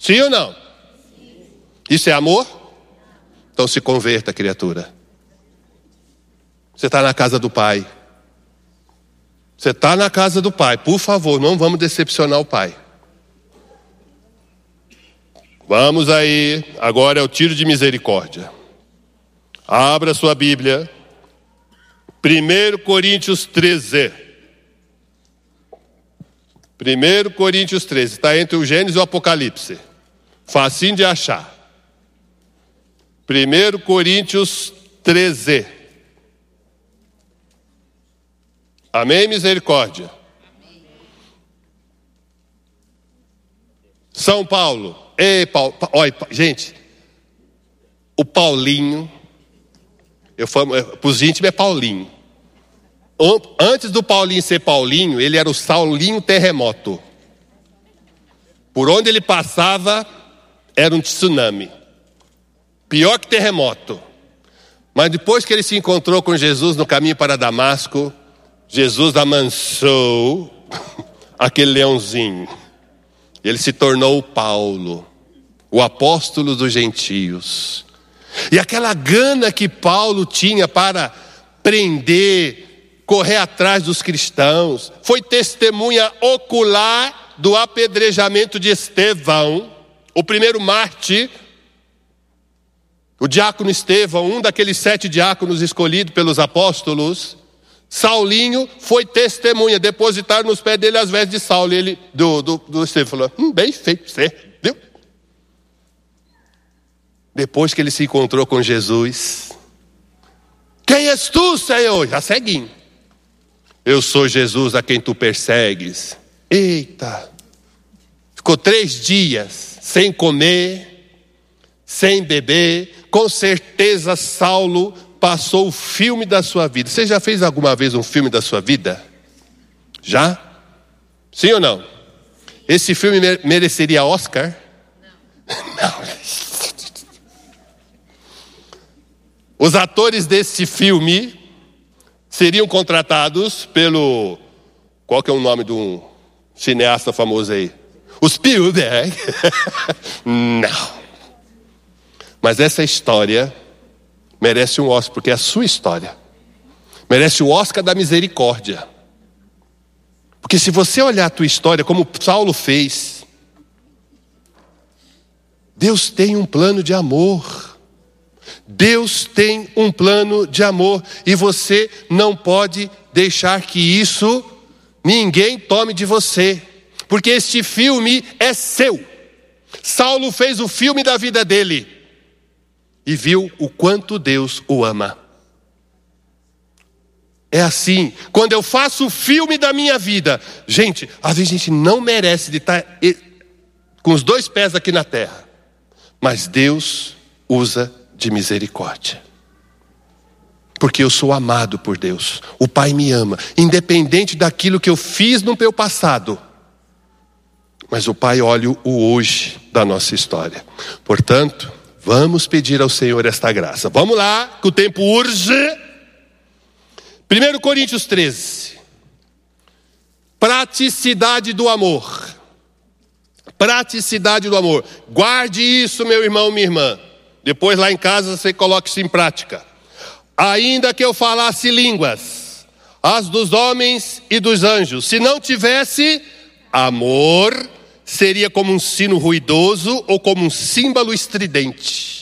Sim ou não? Isso é amor? Então se converta, criatura. Você está na casa do Pai. Você está na casa do Pai. Por favor, não vamos decepcionar o Pai. Vamos aí. Agora é o tiro de misericórdia. Abra sua Bíblia. 1 Coríntios 13. 1 Coríntios 13. Está entre o Gênesis e o Apocalipse. Facinho de achar. 1 Coríntios 13. Amém, misericórdia? São Paulo. Ei, Paulo. Olha, gente. O Paulinho. Para os íntimos é Paulinho. Antes do Paulinho ser Paulinho, ele era o Saulinho Terremoto. Por onde ele passava, era um tsunami. Pior que terremoto. Mas depois que ele se encontrou com Jesus no caminho para Damasco, Jesus amansou aquele leãozinho. Ele se tornou o Paulo, o apóstolo dos gentios. E aquela gana que Paulo tinha para prender, correr atrás dos cristãos, foi testemunha ocular do apedrejamento de Estevão, o primeiro mártir. O diácono Estevão, um daqueles 7 diáconos escolhidos pelos apóstolos. Saulinho foi testemunha, depositaram nos pés dele as vestes de Saulo. E ele, do Estevão, falou: bem feito, você viu? Depois que ele se encontrou com Jesus: quem és tu, Senhor? Já ceguinho. Eu sou Jesus a quem tu persegues. Eita! Ficou 3 dias sem comer, sem beber. Com certeza Saulo passou o filme da sua vida. Você já fez alguma vez um filme da sua vida? Já? Sim ou não? Esse filme mereceria Oscar? Não. Os atores desse filme seriam contratados pelo... Qual que é o nome de um cineasta famoso aí? O Spielberg. Não. Mas essa história merece um Oscar, porque é a sua história. Merece o Oscar da misericórdia. Porque se você olhar a tua história como Saulo fez, Deus tem um plano de amor. Deus tem um plano de amor. E você não pode deixar que isso ninguém tome de você. Porque este filme é seu. Saulo fez o filme da vida dele. E viu o quanto Deus o ama. É assim, quando eu faço o filme da minha vida, gente, às vezes a gente não merece de estar com os 2 pés aqui na terra, mas Deus usa de misericórdia, porque eu sou amado por Deus. O Pai me ama, independente daquilo que eu fiz no meu passado, mas o Pai olha o hoje da nossa história. Portanto, vamos pedir ao Senhor esta graça. Vamos lá, que o tempo urge. 1 Coríntios 13. Praticidade do amor. Praticidade do amor. Guarde isso, meu irmão, minha irmã. Depois lá em casa você coloque isso em prática. Ainda que eu falasse línguas, as dos homens e dos anjos, se não tivesse amor, seria como um sino ruidoso ou como um símbolo estridente.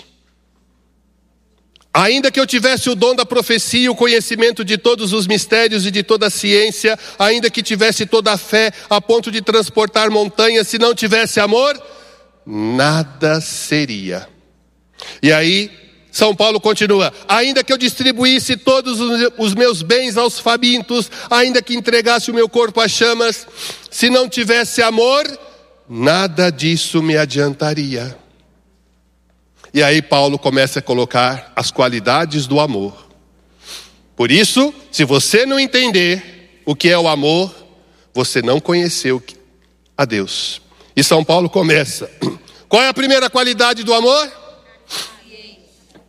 Ainda que eu tivesse o dom da profecia e o conhecimento de todos os mistérios e de toda a ciência, ainda que tivesse toda a fé a ponto de transportar montanhas, se não tivesse amor, nada seria. E aí, São Paulo continua: ainda que eu distribuísse todos os meus bens aos famintos, ainda que entregasse o meu corpo às chamas, se não tivesse amor, nada disso me adiantaria. E aí Paulo começa a colocar as qualidades do amor. Por isso, se você não entender o que é o amor, você não conheceu a Deus. E São Paulo começa: qual é a primeira qualidade do amor?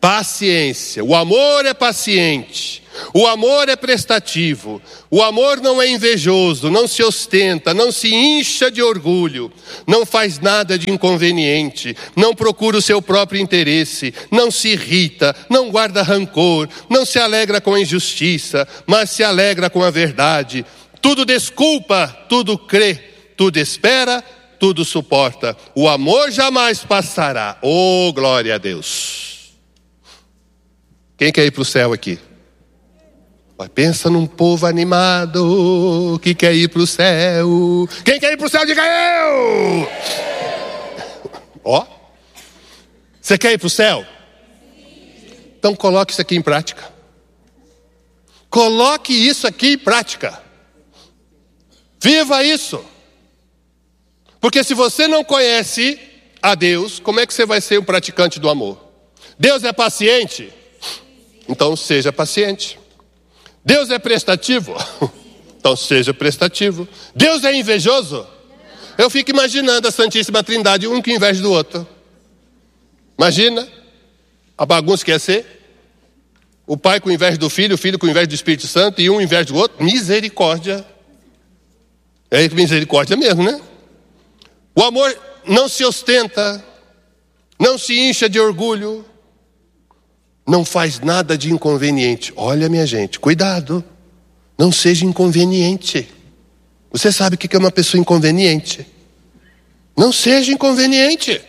Paciência. O amor é paciente. O amor é prestativo. O amor não é invejoso, não se ostenta, não se incha de orgulho, não faz nada de inconveniente, não procura o seu próprio interesse, não se irrita, não guarda rancor, não se alegra com a injustiça, mas se alegra com a verdade. Tudo desculpa, tudo crê, tudo espera, tudo suporta. O amor jamais passará. Oh, glória a Deus. Quem quer ir para o céu aqui? Pensa num povo animado que quer ir para o céu. Quem quer ir para o céu, diga eu. Ó, você quer ir para o céu? Então coloque isso aqui em prática. Coloque isso aqui em prática. Viva isso. Porque se você não conhece a Deus, como é que você vai ser um praticante do amor? Deus é paciente? Então seja paciente. Deus é prestativo? Então seja prestativo. Deus é invejoso? Eu fico imaginando a Santíssima Trindade, um que inveja do outro. Imagina a bagunça que ia ser. O pai com inveja do filho, o filho com inveja do Espírito Santo, e um inveja do outro. Misericórdia. É misericórdia mesmo, né? O amor não se ostenta, não se incha de orgulho, não faz nada de inconveniente. Olha, minha gente, cuidado. Não seja inconveniente. Você sabe o que é uma pessoa inconveniente? Não seja inconveniente.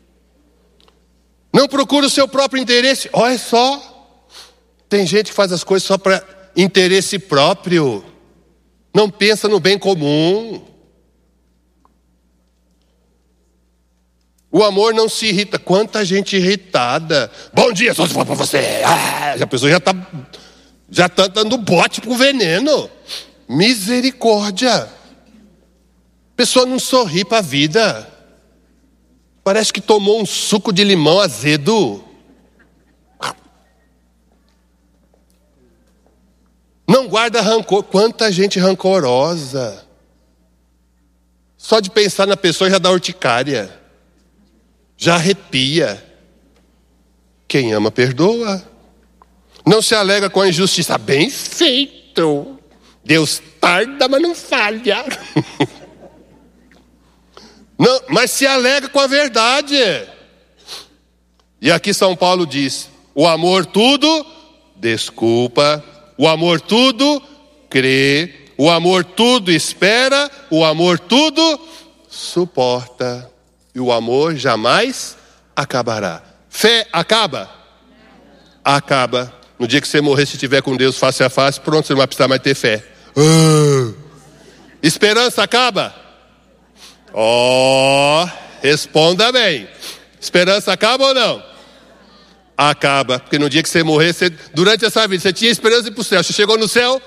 Não procure o seu próprio interesse. Olha só. Tem gente que faz as coisas só para interesse próprio. Não pensa no bem comum. O amor não se irrita. Quanta gente irritada. Bom dia, só se for para você. A pessoa já tá dando bote pro veneno. Misericórdia. A pessoa não sorri para a vida. Parece que tomou um suco de limão azedo. Não guarda rancor. Quanta gente rancorosa. Só de pensar na pessoa já dá urticária. Já arrepia. Quem ama, perdoa. Não se alegra com a injustiça. Bem feito. Deus tarda, mas não falha. Não, mas se alegra com a verdade. E aqui São Paulo diz: o amor tudo desculpa. O amor tudo crê. O amor tudo espera. O amor tudo suporta. E o amor jamais acabará. Fé acaba? Acaba. No dia que você morrer, se estiver com Deus face a face, pronto, você não vai precisar mais ter fé. Esperança acaba? Responda bem. Esperança acaba ou não? Acaba. Porque no dia que você morrer, durante essa vida, você tinha esperança de ir para o céu. Você chegou no céu?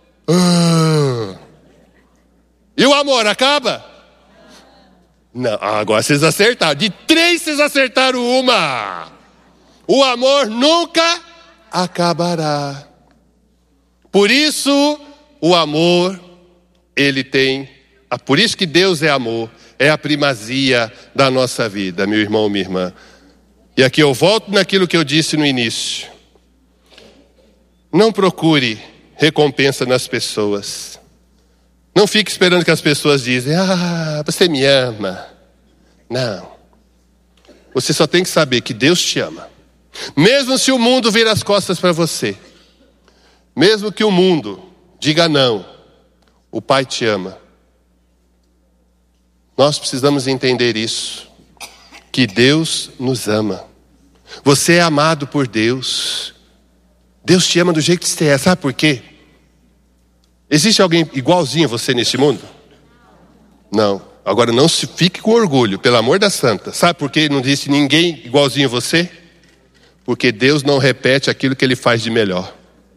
E o amor acaba? Não, agora vocês acertaram. De 3 vocês acertaram uma. O amor nunca acabará. Por isso, o amor, ele tem. Por isso que Deus é amor. É a primazia da nossa vida, meu irmão, minha irmã. E aqui eu volto naquilo que eu disse no início. Não procure recompensa nas pessoas. Não fique esperando que as pessoas dizem: você me ama. Não. Você só tem que saber que Deus te ama. Mesmo se o mundo vira as costas para você. Mesmo que o mundo diga não. O Pai te ama. Nós precisamos entender isso. Que Deus nos ama. Você é amado por Deus. Deus te ama do jeito que você é. Sabe por quê? Existe alguém igualzinho a você neste mundo? Não. Agora não se fique com orgulho, pelo amor da santa. Sabe por que não existe ninguém igualzinho a você? Porque Deus não repete aquilo que Ele faz de melhor.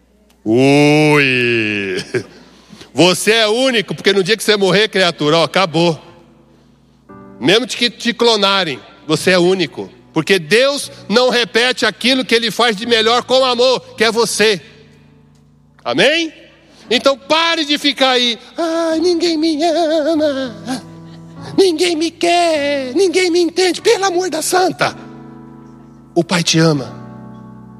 Ui! Você é único, porque no dia que você morrer, criatura, acabou. Mesmo que te clonarem, você é único. Porque Deus não repete aquilo que Ele faz de melhor com amor, que é você. Amém? Então pare de ficar aí. Ninguém me ama. Ninguém me quer. Ninguém me entende. Pelo amor da santa. O Pai te ama.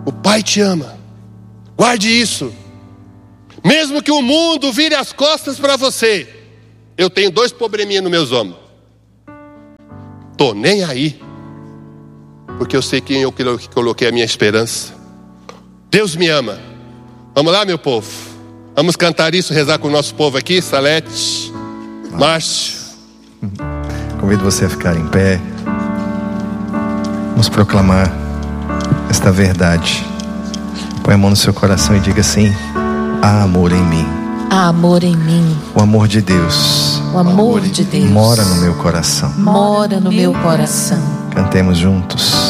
O Pai te ama. Guarde isso. Mesmo que o mundo vire as costas para você, eu tenho 2 probleminhas nos meus ombros. Tô nem aí, porque eu sei quem eu coloquei a minha esperança. Deus me ama. Vamos lá, meu povo. Vamos cantar isso, rezar com o nosso povo aqui. Salete, Márcio. Convido você a ficar em pé. Vamos proclamar esta verdade. Põe a mão no seu coração e diga assim: há amor em mim. Há amor em mim. O amor de Deus. O amor de Deus mora no meu coração. Mora no meu coração. Cantemos juntos.